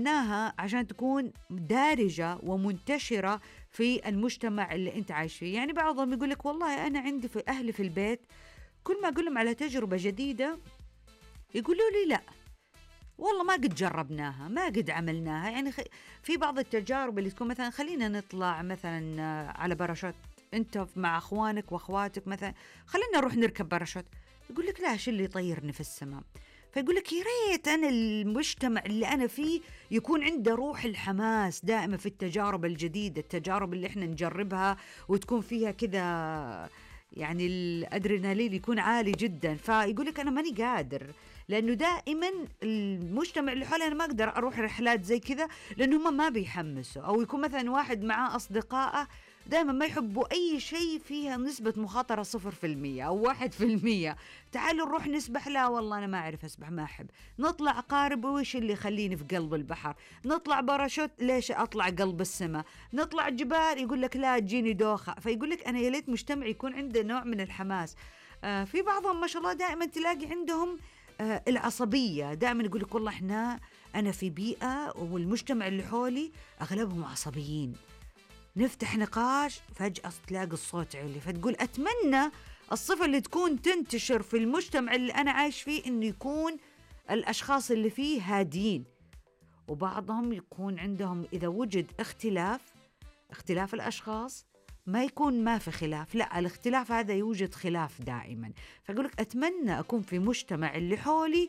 عملناها عشان تكون دارجة ومنتشرة في المجتمع اللي أنت عايش فيه. يعني بعضهم يقول لك والله أنا عندي في أهلي في البيت كل ما أقول لهم على تجربة جديدة يقولوا لي لا والله ما قد جربناها، ما قد عملناها. يعني في بعض التجارب اللي تكون مثلا خلينا نطلع مثلا على باراشوت أنت مع أخوانك وأخواتك، مثلا خلينا نروح نركب باراشوت، يقول لك لا، شو اللي يطيرني في السماء. فيقول لك يا ريت أنا المجتمع اللي أنا فيه يكون عنده روح الحماس دائما في التجارب الجديدة، التجارب اللي إحنا نجربها وتكون فيها كذا يعني الأدرينالين يكون عالي جدا. فيقول لك أنا ماني قادر، لأنه دائما المجتمع اللي حولي أنا ما أقدر أروح رحلات زي كذا، لأنه هم ما بيحمسوا. أو يكون مثلا واحد معاه أصدقائه دائما ما يحبوا أي شيء فيها نسبة مخاطرة 0% أو 1%. تعالوا نروح نسبح، لا والله أنا ما أعرف أسبح، ما أحب. نطلع قارب، وإيش اللي يخليني في قلب البحر. نطلع باراشوت، ليش أطلع قلب السماء. نطلع جبال، يقول لك لا تجيني دوخة. فيقول لك أنا يا ليت مجتمع يكون عنده نوع من الحماس. في بعضهم ما شاء الله دائما تلاقي عندهم العصبية، دائما يقول لك والله أنا في بيئة والمجتمع اللي حولي أغلبهم عصبيين، نفتح نقاش فجأة تلاقي الصوت عالي. فتقول أتمنى الصفة اللي تكون تنتشر في المجتمع اللي أنا عايش فيه إنه يكون الأشخاص اللي فيه هادين. وبعضهم يكون عندهم إذا وجد اختلاف الأشخاص ما يكون ما في خلاف، لا، الاختلاف هذا يوجد خلاف دائما. فأقولك أتمنى أكون في مجتمع اللي حولي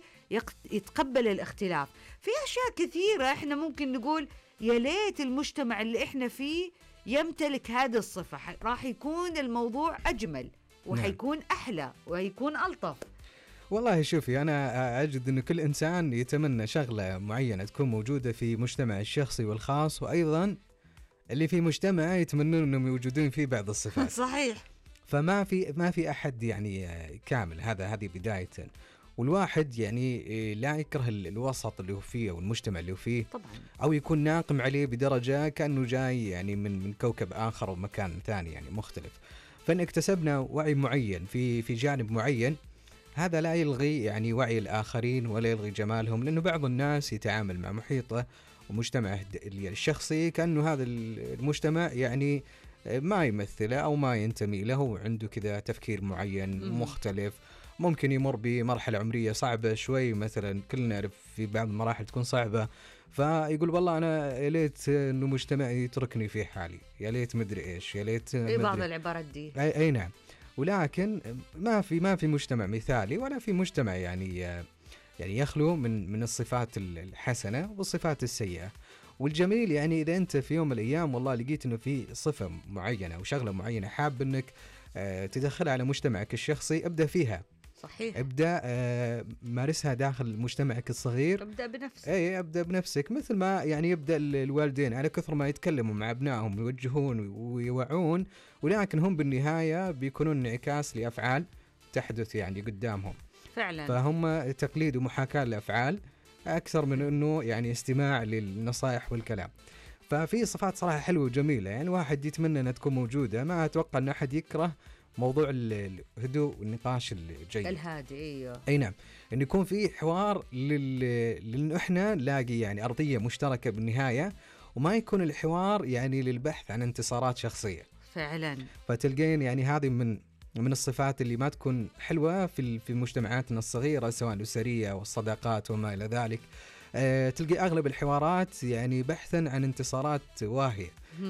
يتقبل الاختلاف. في أشياء كثيرة إحنا ممكن نقول يا ليت المجتمع اللي إحنا فيه يمتلك هذه الصفة، راح يكون الموضوع أجمل وحيكون أحلى وهيكون ألطف. والله شوفي، أنا أجد أن كل إنسان يتمنى شغلة معينة تكون موجودة في مجتمع الشخصي والخاص، وأيضا اللي في مجتمع يتمنون أنهم يوجدون فيه بعض الصفات. صحيح. فما في أحد يعني كامل، هذه بداية. والواحد يعني لا يكره الوسط اللي هو فيه أو المجتمع اللي هو فيه طبعا، أو يكون ناقم عليه بدرجة كأنه جاي يعني من كوكب آخر أو مكان ثاني يعني مختلف. فإن اكتسبنا وعي معين في جانب معين، هذا لا يلغي يعني وعي الآخرين ولا يلغي جمالهم، لأنه بعض الناس يتعامل مع محيطه ومجتمعه الشخصي كأنه هذا المجتمع يعني ما يمثله أو ما ينتمي له، وعنده كذا تفكير معين مختلف. ممكن يمر بمرحلة عمرية صعبة شوي، مثلا كلنا نعرف في بعض المراحل تكون صعبة، فيقول والله أنا يا ليت إنه مجتمعي يتركني في حالي، يا ليت مدري إيش، يا ليت بعض العبارات دي. أي نعم. ولكن ما في مجتمع مثالي ولا في مجتمع يعني يخلو من الصفات الحسنة والصفات السيئة. والجميل يعني إذا أنت في يوم من الأيام والله لقيت إنه في صفة معينة أو شغلة معينة حاب إنك تدخلها على مجتمعك الشخصي، ابدأ فيها. صحيح. ابدأ مارسها داخل مجتمعك الصغير. ابدأ بنفسك. ابدأ بنفسك، مثل ما يعني يبدأ الوالدين على كثر ما يتكلموا مع أبنائهم يوجهون ويوعون، ولكن هم بالنهاية بيكونون انعكاس لأفعال تحدث يعني قدامهم فعلا. فهم تقليد ومحاكاة للأفعال أكثر من أنه يعني استماع للنصائح والكلام. ففي صفات صراحة حلوة وجميلة، يعني الواحد يتمنى أنها تكون موجودة. ما أتوقع أن أحد يكره موضوع الهدوء والنقاش الجيد الهادي. أيوه. أي نعم، أن يكون في حوار لأنه إحنا نلاقي يعني أرضية مشتركة بالنهاية، وما يكون الحوار يعني للبحث عن انتصارات شخصية. فعلا. فتلقين يعني هذه من الصفات اللي ما تكون حلوة في مجتمعاتنا الصغيرة، سواء الأسرية والصداقات وما إلى ذلك. تلقي أغلب الحوارات يعني بحثا عن انتصارات واهية،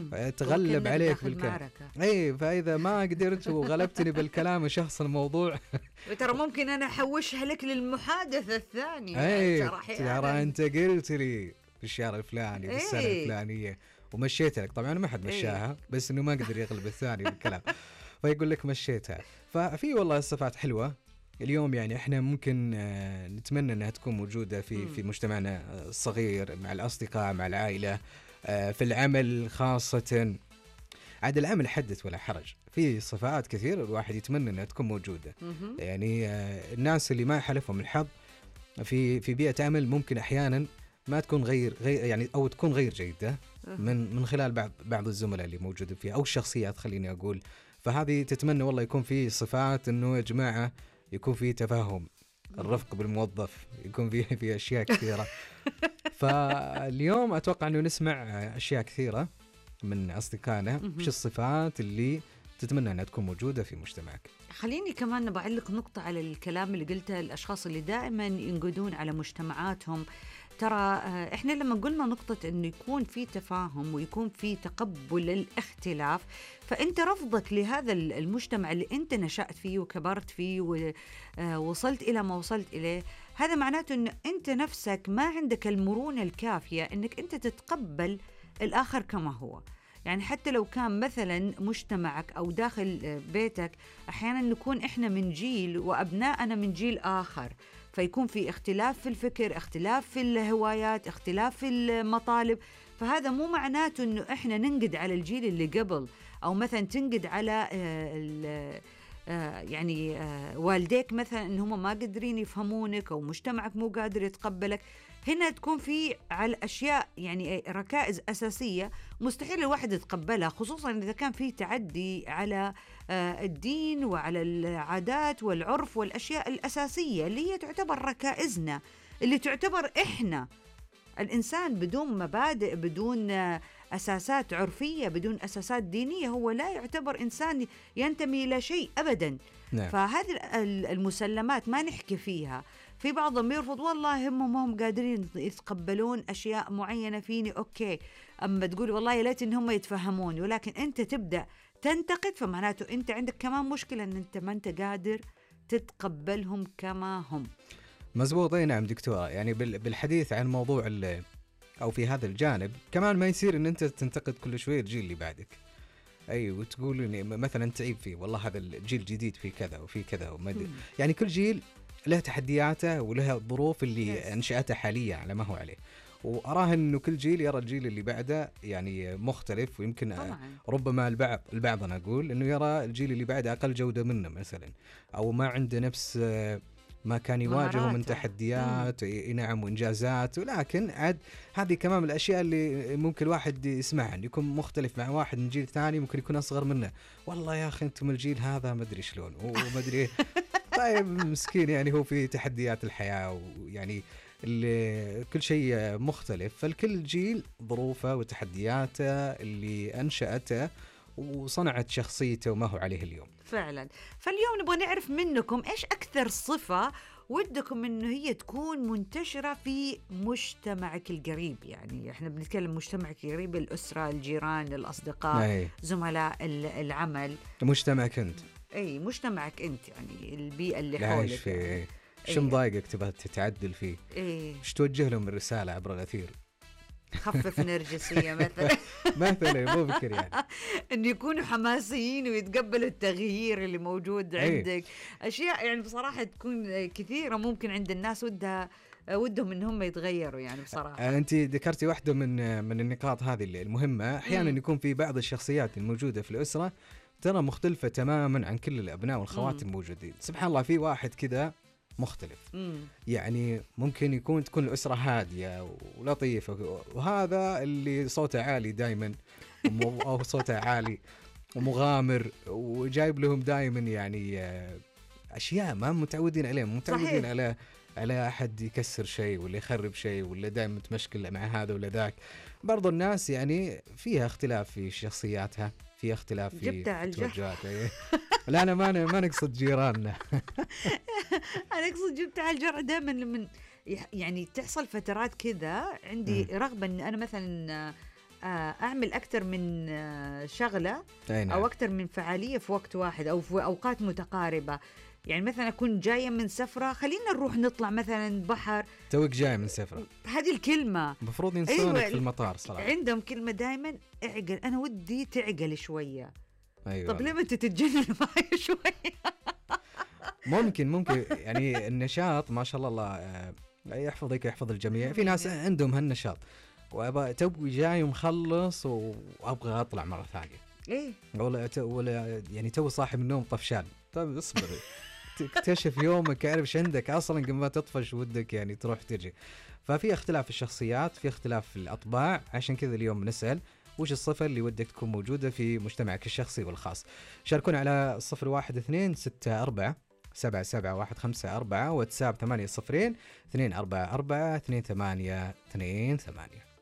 تغلب عليك بالكلام. أي، فإذا ما قدرت وغلبتني بالكلام شخص الموضوع ترى ممكن أنا أحوشها لك للمحادثة الثانية. أي ترى أنت قلت لي في الشارع الفلاني بالسنة الفلانية ومشيت لك. طبعا ما حد مشاها، بس إنه ما قدر يغلب الثاني بالكلام فيقول لك مشيتها. ففي والله الصفات حلوة اليوم، يعني احنا ممكن نتمنى انها تكون موجودة في مجتمعنا الصغير، مع الأصدقاء، مع العائلة، في العمل خاصة. عاد العمل حدث ولا حرج، في صفات كثير الواحد يتمنى انها تكون موجودة. يعني الناس اللي ما يحالفهم الحظ في بيئة عمل ممكن احيانا ما تكون غير يعني او تكون غير جيدة من خلال بعض الزملاء اللي موجودين فيها او الشخصيات خليني اقول. فهذه تتمنى والله يكون في صفات انه يا جماعة يكون في تفاهم، الرفق بالموظف، يكون في أشياء كثيرة فاليوم اتوقع انه نسمع اشياء كثيره من اصدقائنا. وش الصفات اللي تتمنى انها تكون موجوده في مجتمعك؟ خليني كمان بعلق نقطة على الكلام اللي قلته. الأشخاص اللي دائما ينقدون على مجتمعاتهم، ترى إحنا لما قلنا نقطة إنه يكون في تفاهم ويكون في تقبل الاختلاف، فأنت رفضك لهذا المجتمع اللي أنت نشأت فيه وكبرت فيه ووصلت إلى ما وصلت إليه، هذا معناته إنه أنت نفسك ما عندك المرونة الكافية إنك أنت تتقبل الآخر كما هو. يعني حتى لو كان مثلا مجتمعك أو داخل بيتك، أحيانا نكون إحنا من جيل وأبناءنا من جيل آخر، فيكون في اختلاف في الفكر، اختلاف في الهوايات، اختلاف في المطالب. فهذا مو معناته إنه إحنا ننقد على الجيل اللي قبل، أو مثلا تنقد على يعني والديك مثلا إن هم ما قادرين يفهمونك، أو مجتمعك مو قادر يتقبلك. هنا تكون في على أشياء يعني ركائز أساسية مستحيل الواحد يتقبلها، خصوصا إذا كان في تعدي على الدين وعلى العادات والعرف والأشياء الأساسية اللي هي تعتبر ركائزنا، اللي تعتبر إحنا. الإنسان بدون مبادئ، بدون أساسات عرفية، بدون أساسات دينية، هو لا يعتبر إنسان ينتمي إلى شيء أبدا. نعم. فهذه المسلمات ما نحكي فيها. في بعضهم يرفض، والله هم قادرين يتقبلون أشياء معينة فيني، أوكي، أما تقول والله يا ليت إن هم يتفهموني، ولكن أنت تبدأ تنتقد، فمعناته أنت عندك كمان مشكلة إن أنت ما أنت قادر تتقبلهم كما هم. مزبوط. اي نعم دكتورة، يعني بالحديث عن موضوع او في هذا الجانب كمان ما يصير ان انت تنتقد كل شوية الجيل اللي بعدك، اي وتقول إن مثلا تعيب فيه، والله هذا الجيل الجديد في كذا وفي كذا وما ادري. يعني كل جيل له تحدياته وله الظروف اللي انشأته حاليا على ما هو عليه، وأراهن إنه كل جيل يرى الجيل اللي بعده يعني مختلف، ويمكن ربما البعض أنا أقول إنه يرى الجيل اللي بعده أقل جودة منه مثلا، أو ما عنده نفس ما كان يواجهه من تحديات نعم وإنجازات. ولكن عاد هذه كمان من الأشياء اللي ممكن الواحد يسمعها، إنه يكون مختلف مع واحد من جيل ثاني ممكن يكون أصغر منه، والله يا أخي أنتم الجيل هذا ما أدري شلون وما أدري. طيب مسكين، يعني هو في تحديات الحياة، ويعني كل شيء مختلف، فالكل جيل ظروفه وتحدياته اللي أنشأته وصنعت شخصيته وما هو عليه اليوم. فعلا. فاليوم نبغى نعرف منكم إيش أكثر صفة ودكم إنه هي تكون منتشرة في مجتمعك القريب. يعني إحنا بنتكلم مجتمعك القريب، الأسرة، الجيران، الأصدقاء، زملاء العمل. مجتمعك أنت. أي مجتمعك أنت، يعني البيئة اللي حولك. يعني شو مضايقك تبغى تتعدل فيه؟ ايش توجه لهم الرسالة عبر الأثير؟ خفف نرجسية مثلا. مثلا مو بكر يعني أن يكونوا حماسيين ويتقبلوا التغيير اللي موجود عندك. أشياء يعني بصراحة تكون كثيرة ممكن عند الناس ودهم إن هم يتغيروا يعني بصراحة. أنت ذكرتي واحدة من النقاط هذه المهمة. أحيانا يكون في بعض الشخصيات الموجودة في الأسرة ترى مختلفة تماما عن كل الأبناء والخوات الموجودين. سبحان الله في واحد كذا مختلف. يعني ممكن تكون الأسرة هادية ولطيفة، وهذا اللي صوته عالي دائما أو صوته عالي ومغامر، وجايب لهم دائما يعني أشياء ما متعودين عليه، متعودين على أحد يكسر شيء ولا يخرب شيء ولا دائما متمشكل مع هذا ولا ذاك. برضو الناس يعني فيها اختلاف في شخصياتها، فيها اختلاف في توجهاتها. لا أنا ما نقصد جيراننا. أنا أقصد جبت على الجرح دائما من يعني تحصل فترات كذا عندي رغبة إن أنا مثلا أعمل أكثر من شغلة أو أكثر من فعالية في وقت واحد أو في أوقات متقاربة. يعني مثلا أكون جاية من سفرة، خلينا نروح نطلع مثلا بحر. توك جاية من سفرة، هذه الكلمة المفروض ينسونك في المطار صراحة. عندهم كلمة دائما اعقل، أنا ودي تعقل شوية. أيوة. طب ليه ما أنت تتجنن معي شوية؟ ممكن يعني النشاط ما شاء الله يحفظك يحفظ الجميع. في ناس عندهم هالنشاط، وأبغى توي جاي ومخلص وأبغى أطلع مرة ثانية. ولا يعني تو صاحب النوم طفشان. طيب اصبر تكتشف يومك، عارف ايش عندك اصلا قبل ما تطفش ودك يعني تروح ترجع. ففي اختلاف في الشخصيات، في اختلاف في الاطباع. عشان كذا اليوم نسأل وش الصفة اللي ودك تكون موجودة في مجتمعك الشخصي والخاص. شاركونا على 012646 77154 واتساب 80 244 2828.